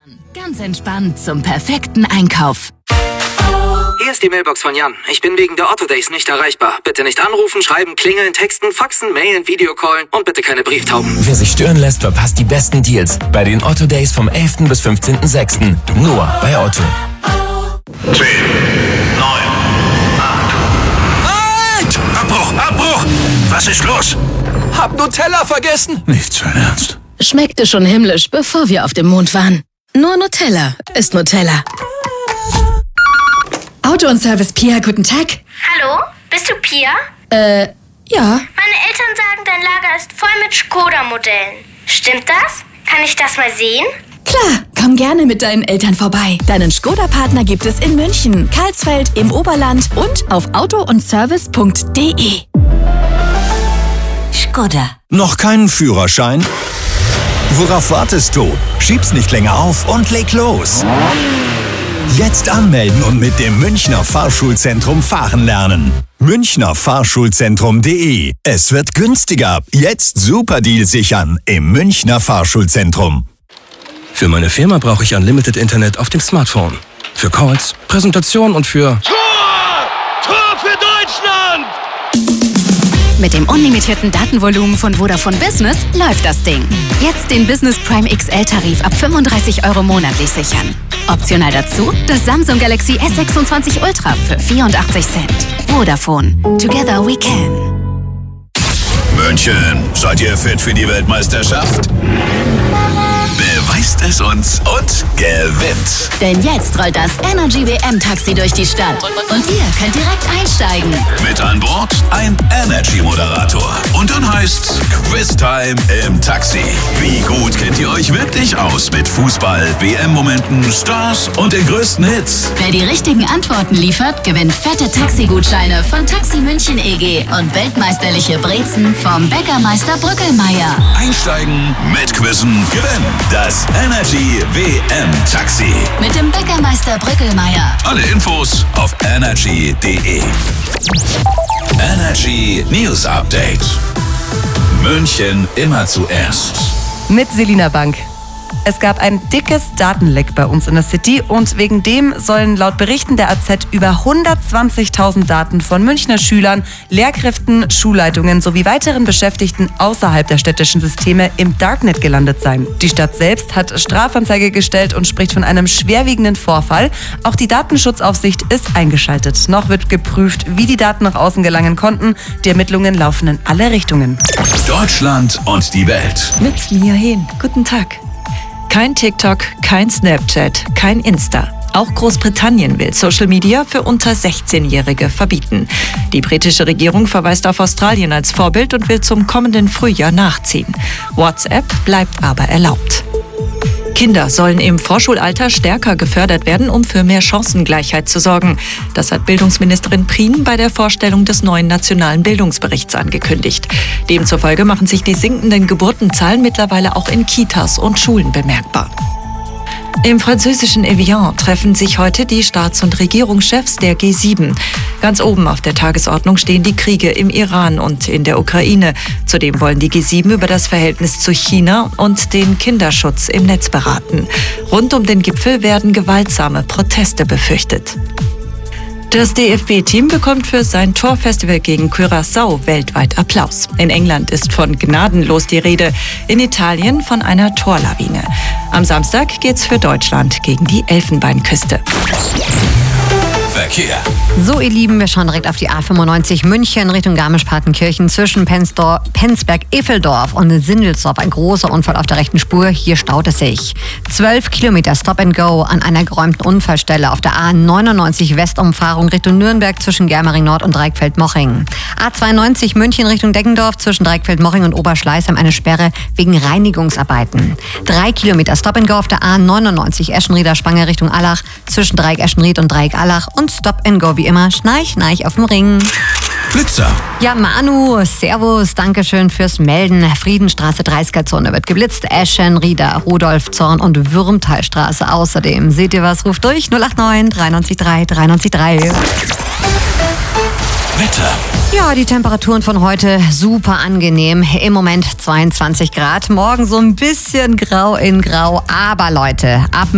Ganz entspannt zum perfekten Einkauf. Hier ist die Mailbox von Jan. Ich bin wegen der Otto Days nicht erreichbar. Bitte nicht anrufen, schreiben, klingeln, texten, faxen, mailen, Videocallen und bitte keine Brieftauben. Wer sich stören lässt, verpasst die besten Deals bei den Otto Days vom 11. bis 15.06. Nur bei Otto. 10, 9, 8. Halt! Abbruch! Was ist los? Hab Nutella vergessen. Nicht sein Ernst. Schmeckte schon himmlisch, bevor wir auf dem Mond waren. Nur Nutella ist Nutella. Auto und Service Pia, guten Tag. Hallo, bist du Pia? Ja. Meine Eltern sagen, dein Lager ist voll mit Skoda-Modellen. Stimmt das? Kann ich das mal sehen? Klar, komm gerne mit deinen Eltern vorbei. Deinen Skoda-Partner gibt es in München, Karlsfeld, im Oberland und auf autoundservice.de. Skoda. Noch keinen Führerschein? Worauf wartest du? Schieb's nicht länger auf und leg los. Jetzt anmelden und mit dem Münchner Fahrschulzentrum fahren lernen. münchnerfahrschulzentrum.de. Es wird günstiger. Jetzt Superdeal sichern im Münchner Fahrschulzentrum. Für meine Firma brauche ich Unlimited Internet auf dem Smartphone. Für Calls, Präsentationen und für... Tor für Deutschland! Mit dem unlimitierten Datenvolumen von Vodafone Business läuft das Ding. Jetzt den Business Prime XL-Tarif ab 35 € monatlich sichern. Optional dazu das Samsung Galaxy S26 Ultra für 84 Cent. Vodafone. Together we can. München, seid ihr fit für die Weltmeisterschaft? Beweist es uns und gewinnt. Denn jetzt rollt das Energy WM-Taxi durch die Stadt. Und ihr könnt direkt einsteigen. Mit an Bord ein Energy-Moderator. Und dann heißt's Quiz-Time im Taxi. Wie gut kennt ihr euch wirklich aus mit Fußball, WM-Momenten, Stars und den größten Hits? Wer die richtigen Antworten liefert, gewinnt fette Taxigutscheine von Taxi München EG und weltmeisterliche Brezen vom Bäckermeister Brückelmeier. Einsteigen, mit Quizzen, gewinnen. Das Energy WM-Taxi. Mit dem Bäckermeister Brückelmeier. Alle Infos auf energy.de. Energy News Update. München immer zuerst. Mit Selina Bank. Es gab ein dickes Datenleck bei uns in der City und wegen dem sollen laut Berichten der AZ über 120.000 Daten von Münchner Schülern, Lehrkräften, Schulleitungen sowie weiteren Beschäftigten außerhalb der städtischen Systeme im Darknet gelandet sein. Die Stadt selbst hat Strafanzeige gestellt und spricht von einem schwerwiegenden Vorfall. Auch die Datenschutzaufsicht ist eingeschaltet. Noch wird geprüft, wie die Daten nach außen gelangen konnten. Die Ermittlungen laufen in alle Richtungen. Deutschland und die Welt. Mit Mia Hehn. Guten Tag. Kein TikTok, kein Snapchat, kein Insta. Auch Großbritannien will Social Media für unter 16-Jährige verbieten. Die britische Regierung verweist auf Australien als Vorbild und will zum kommenden Frühjahr nachziehen. WhatsApp bleibt aber erlaubt. Kinder sollen im Vorschulalter stärker gefördert werden, um für mehr Chancengleichheit zu sorgen. Das hat Bildungsministerin Prien bei der Vorstellung des neuen nationalen Bildungsberichts angekündigt. Demzufolge machen sich die sinkenden Geburtenzahlen mittlerweile auch in Kitas und Schulen bemerkbar. Im französischen Evian treffen sich heute die Staats- und Regierungschefs der G7. Ganz oben auf der Tagesordnung stehen die Kriege im Iran und in der Ukraine. Zudem wollen die G7 über das Verhältnis zu China und den Kinderschutz im Netz beraten. Rund um den Gipfel werden gewaltsame Proteste befürchtet. Das DFB-Team bekommt für sein Torfestival gegen Curaçao weltweit Applaus. In England ist von gnadenlos die Rede, in Italien von einer Torlawine. Am Samstag geht's für Deutschland gegen die Elfenbeinküste. Verkehr. So, ihr Lieben, wir schauen direkt auf die A95 München Richtung Garmisch-Partenkirchen zwischen Penzberg-Efeldorf und Sindelsdorf. Ein großer Unfall auf der rechten Spur. Hier staut es sich. 12 Kilometer Stop and Go an einer geräumten Unfallstelle auf der A99 Westumfahrung Richtung Nürnberg zwischen Germering Nord und Dreieckfeld-Moching. A92 München Richtung Deggendorf zwischen Dreieckfeld-Moching und Oberschleißheim eine Sperre wegen Reinigungsarbeiten. 3 Kilometer Stop and Go auf der A99 Eschenrieder-Spange Richtung Allach zwischen Dreieck Eschenried und Dreieck Allach und Stop and Go wie immer, Schnarch, Schnarch auf dem Ring. Blitzer. Ja, Manu, Servus, Dankeschön fürs Melden. Friedenstraße 30er-Zone wird geblitzt. Eschenrieder, Rudolfzorn und Würmtalstraße außerdem. Seht ihr was? Ruft durch 089 93 3 93 3. Wetter. Ja, die Temperaturen von heute super angenehm. Im Moment 22 Grad. Morgen so ein bisschen grau in grau. Aber Leute, ab